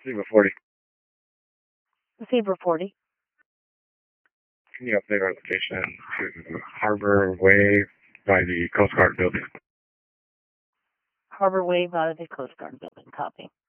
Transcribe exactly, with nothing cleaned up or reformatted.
Zebra forty. Zebra forty. Can you update our location to Harbor Way by the Coast Guard building? Harbor Way by the Coast Guard building. Copy.